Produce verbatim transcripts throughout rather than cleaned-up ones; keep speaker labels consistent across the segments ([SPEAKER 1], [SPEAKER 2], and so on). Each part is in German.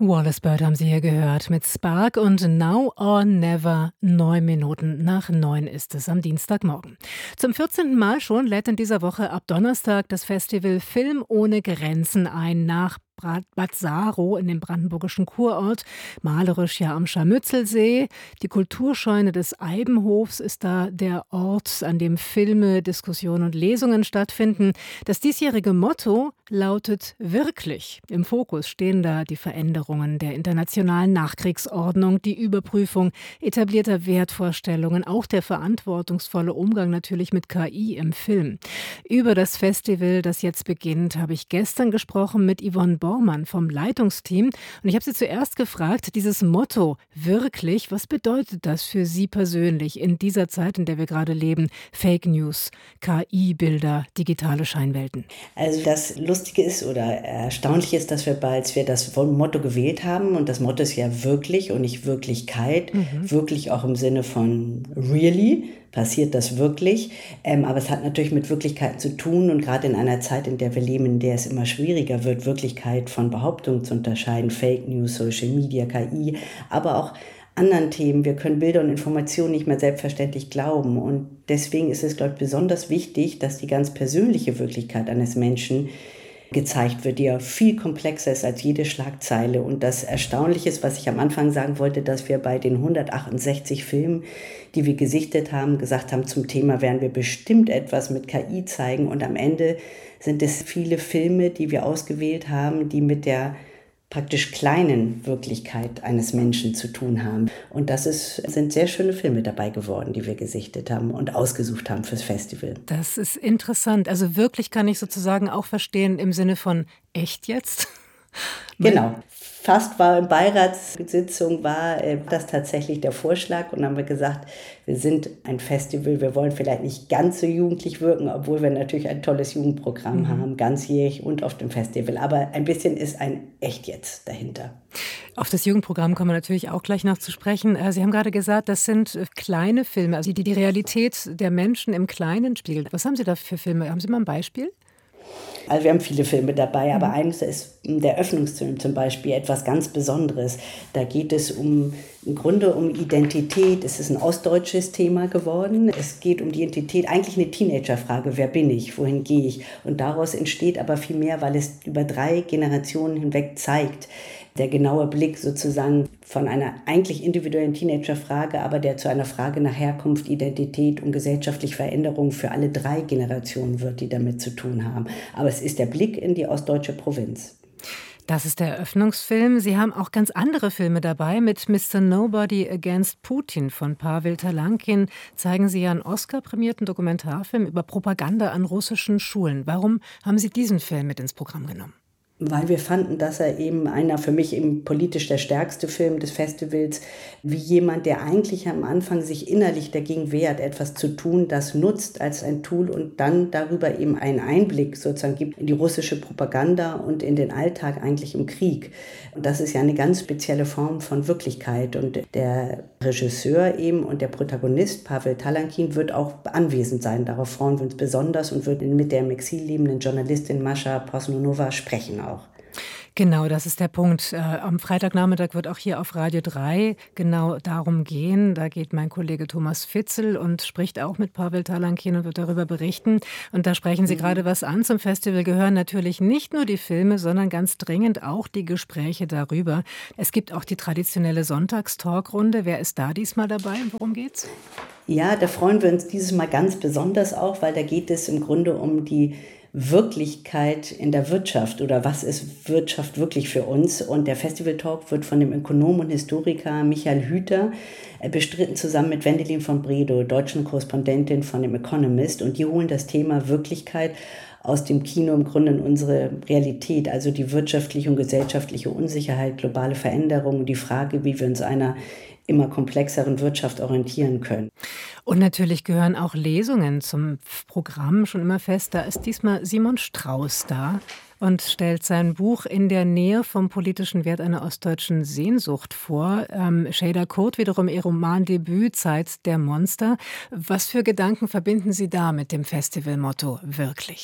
[SPEAKER 1] Wallace Bird haben Sie hier gehört mit Spark und Now or Never. Neun Minuten nach neun ist es am Dienstagmorgen. Zum vierzehnten Mal schon lädt in dieser Woche ab Donnerstag das Festival Film ohne Grenzen ein nach Bad Saro in dem brandenburgischen Kurort, malerisch ja am Scharmützelsee. Die Kulturscheune des Eibenhofs ist da der Ort, an dem Filme, Diskussionen und Lesungen stattfinden. Das diesjährige Motto lautet wirklich. Im Fokus stehen da die Veränderungen der internationalen Nachkriegsordnung, die Überprüfung etablierter Wertvorstellungen, auch der verantwortungsvolle Umgang natürlich mit K I im Film. Über das Festival, das jetzt beginnt, habe ich gestern gesprochen mit Yvonne Bormann vom Leitungsteam. Und ich habe sie zuerst gefragt, dieses Motto wirklich, was bedeutet das für Sie persönlich in dieser Zeit, in der wir gerade leben? Fake News, K I-Bilder, digitale Scheinwelten.
[SPEAKER 2] Also das Lustige ist oder Erstaunliche ist, dass wir, als wir das Motto gewählt haben, und das Motto ist ja wirklich und nicht Wirklichkeit, mhm. wirklich auch im Sinne von really, passiert das wirklich, ähm, aber es hat natürlich mit Wirklichkeiten zu tun, und gerade in einer Zeit, in der wir leben, in der es immer schwieriger wird, Wirklichkeit von Behauptungen zu unterscheiden, Fake News, Social Media, K I, aber auch anderen Themen. Wir können Bilder und Informationen nicht mehr selbstverständlich glauben, und deswegen ist es, glaube ich, besonders wichtig, dass die ganz persönliche Wirklichkeit eines Menschen gezeigt wird, die ja viel komplexer ist als jede Schlagzeile. Und das Erstaunliche ist, was ich am Anfang sagen wollte, dass wir bei den hundertachtundsechzig Filmen, die wir gesichtet haben, gesagt haben, zum Thema werden wir bestimmt etwas mit K I zeigen. Und am Ende sind es viele Filme, die wir ausgewählt haben, die mit der praktisch kleinen Wirklichkeit eines Menschen zu tun haben. Und das ist, sind sehr schöne Filme dabei geworden, die wir gesichtet haben und ausgesucht haben fürs Festival.
[SPEAKER 1] Das ist interessant. Also wirklich kann ich sozusagen auch verstehen im Sinne von echt jetzt?
[SPEAKER 2] Genau. Fast war in Beiratssitzung war äh, das tatsächlich der Vorschlag, und dann haben wir gesagt, wir sind ein Festival, wir wollen vielleicht nicht ganz so jugendlich wirken, obwohl wir natürlich ein tolles Jugendprogramm mhm. haben, ganzjährig und auf dem Festival, aber ein bisschen ist ein Echt jetzt dahinter.
[SPEAKER 1] Auf das Jugendprogramm kommen wir natürlich auch gleich noch zu sprechen. Sie haben gerade gesagt, das sind kleine Filme, also die die Realität der Menschen im Kleinen spiegeln. Was haben Sie da für Filme? Haben Sie mal ein Beispiel?
[SPEAKER 2] Also wir haben viele Filme dabei, aber eines ist der Öffnungsfilm zum Beispiel etwas ganz Besonderes. Da geht es um, im Grunde um Identität. Es ist ein ostdeutsches Thema geworden. Es geht um die Identität, eigentlich eine Teenagerfrage. Wer bin ich? Wohin gehe ich? Und daraus entsteht aber viel mehr, weil es über drei Generationen hinweg zeigt. Der genaue Blick sozusagen von einer eigentlich individuellen Teenagerfrage, aber der zu einer Frage nach Herkunft, Identität und gesellschaftliche Veränderung für alle drei Generationen wird, die damit zu tun haben. Aber es ist der Blick in die ostdeutsche Provinz.
[SPEAKER 1] Das ist der Eröffnungsfilm. Sie haben auch ganz andere Filme dabei. Mit Mister Nobody Against Putin von Pawel Talankin zeigen Sie ja einen Oscar-prämierten Dokumentarfilm über Propaganda an russischen Schulen. Warum haben Sie diesen Film mit ins Programm genommen?
[SPEAKER 2] Weil wir fanden, dass er eben einer, für mich eben politisch der stärkste Film des Festivals, wie jemand, der eigentlich am Anfang sich innerlich dagegen wehrt, etwas zu tun, das nutzt als ein Tool und dann darüber eben einen Einblick sozusagen gibt in die russische Propaganda und in den Alltag eigentlich im Krieg. Und das ist ja eine ganz spezielle Form von Wirklichkeit. Und der Regisseur eben und der Protagonist, Pawel Talankin, wird auch anwesend sein. Darauf freuen wir uns besonders und wird mit der im Exil lebenden Journalistin Mascha Posnunova sprechen auch.
[SPEAKER 1] Genau, das ist der Punkt. Äh, am Freitagnachmittag wird auch hier auf Radio drei genau darum gehen. Da geht mein Kollege Thomas Fitzel und spricht auch mit Pawel Talankin und wird darüber berichten. Und da sprechen Sie mhm. gerade was an. Zum Festival gehören natürlich nicht nur die Filme, sondern ganz dringend auch die Gespräche darüber. Es gibt auch die traditionelle Sonntagstalkrunde. Wer ist da diesmal dabei und worum geht's?
[SPEAKER 2] Ja, da freuen wir uns dieses Mal ganz besonders auch, weil da geht es im Grunde um die Wirklichkeit in der Wirtschaft oder was ist Wirtschaft wirklich für uns. Und der Festival Talk wird von dem Ökonom und Historiker Michael Hüter bestritten, zusammen mit Wendelin von Bredow, deutschen Korrespondentin von dem Economist. Und die holen das Thema Wirklichkeit aus dem Kino im Grunde in unsere Realität, also die wirtschaftliche und gesellschaftliche Unsicherheit, globale Veränderungen, die Frage, wie wir uns einer immer komplexeren Wirtschaft orientieren können.
[SPEAKER 1] Und natürlich gehören auch Lesungen zum Programm schon immer fest. Da ist diesmal Simon Strauß da und stellt sein Buch In der Nähe vom politischen Wert einer ostdeutschen Sehnsucht vor. Ähm, Şeyda Kurt wiederum ihr Romandebüt Zeit der Monster. Was für Gedanken verbinden Sie da mit dem Festivalmotto wirklich?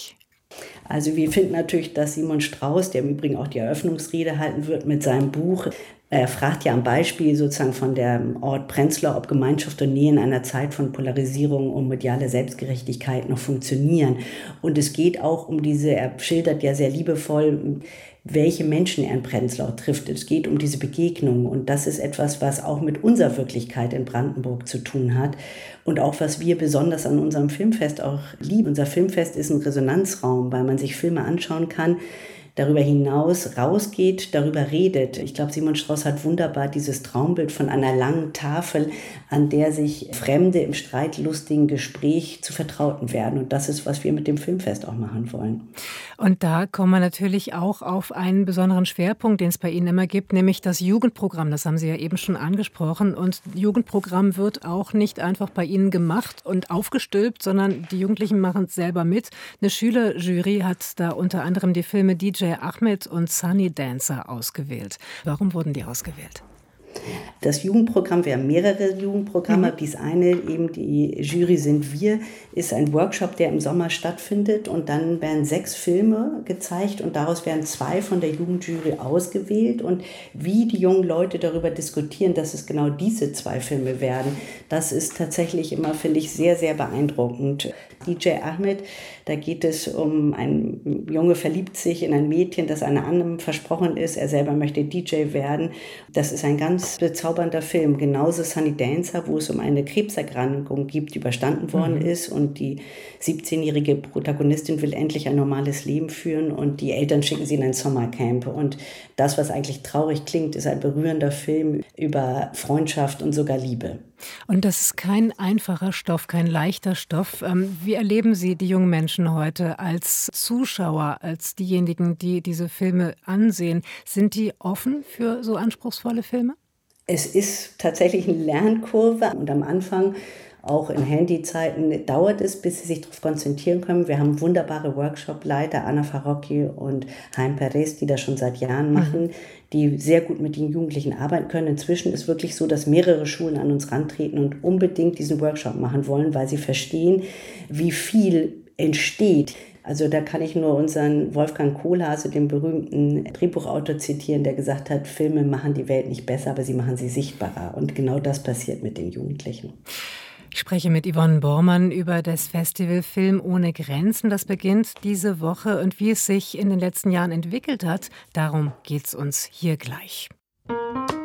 [SPEAKER 2] Also wir finden natürlich, dass Simon Strauß, der im Übrigen auch die Eröffnungsrede halten wird mit seinem Buch, er fragt ja am Beispiel sozusagen von der Ort Prenzlau, ob Gemeinschaft und Nähe in einer Zeit von Polarisierung und mediale Selbstgerechtigkeit noch funktionieren. Und es geht auch um diese, er schildert ja sehr liebevoll, welche Menschen er in Prenzlau trifft. Es geht um diese Begegnung und das ist etwas, was auch mit unserer Wirklichkeit in Brandenburg zu tun hat und auch was wir besonders an unserem Filmfest auch lieben. Unser Filmfest ist ein Resonanzraum, weil man sich Filme anschauen kann, darüber hinaus rausgeht, darüber redet. Ich glaube, Simon Strauß hat wunderbar dieses Traumbild von einer langen Tafel, an der sich Fremde im streitlustigen Gespräch zu Vertrauten werden. Und das ist, was wir mit dem Filmfest auch machen wollen.
[SPEAKER 1] Und da kommen wir natürlich auch auf einen besonderen Schwerpunkt, den es bei Ihnen immer gibt, nämlich das Jugendprogramm. Das haben Sie ja eben schon angesprochen. Und Jugendprogramm wird auch nicht einfach bei Ihnen gemacht und aufgestülpt, sondern die Jugendlichen machen es selber mit. Eine Schülerjury hat da unter anderem die Filme D J Ahmed und Sunny Dancer ausgewählt. Warum wurden die ausgewählt?
[SPEAKER 2] Das Jugendprogramm, wir haben mehrere Jugendprogramme.
[SPEAKER 1] Mhm.
[SPEAKER 2] Dies eine, eben die Jury sind wir, ist ein Workshop, der im Sommer stattfindet. Und dann werden sechs Filme gezeigt und daraus werden zwei von der Jugendjury ausgewählt. Und wie die jungen Leute darüber diskutieren, dass es genau diese zwei Filme werden, das ist tatsächlich immer, finde ich, sehr, sehr beeindruckend. D J Ahmed, da geht es um, ein Junge verliebt sich in ein Mädchen, das einer anderen versprochen ist. Er selber möchte D J werden. Das ist ein ganz bezaubernder Film. Genauso Sunny Dancer, wo es um eine Krebserkrankung gibt, die überstanden worden mhm. ist. Und die siebzehnjährige Protagonistin will endlich ein normales Leben führen. Und die Eltern schicken sie in ein Sommercamp. Und das, was eigentlich traurig klingt, ist ein berührender Film über Freundschaft und sogar Liebe.
[SPEAKER 1] Und das ist kein einfacher Stoff, kein leichter Stoff. Wie erleben Sie die jungen Menschen heute als Zuschauer, als diejenigen, die diese Filme ansehen? Sind die offen für so anspruchsvolle Filme?
[SPEAKER 2] Es ist tatsächlich eine Lernkurve und am Anfang, auch in Handyzeiten, dauert es, bis sie sich darauf konzentrieren können. Wir haben wunderbare Workshop-Leiter, Anna Farocchi und Haim Perez, die das schon seit Jahren machen, mhm. die sehr gut mit den Jugendlichen arbeiten können. Inzwischen ist wirklich so, dass mehrere Schulen an uns rantreten und unbedingt diesen Workshop machen wollen, weil sie verstehen, wie viel entsteht. Also da kann ich nur unseren Wolfgang Kohlhase, den berühmten Drehbuchautor, zitieren, der gesagt hat, Filme machen die Welt nicht besser, aber sie machen sie sichtbarer. Und genau das passiert mit den Jugendlichen.
[SPEAKER 1] Ich spreche mit Yvonne Bormann über das Festival Film ohne Grenzen. Das beginnt diese Woche und wie es sich in den letzten Jahren entwickelt hat, darum geht's uns hier gleich.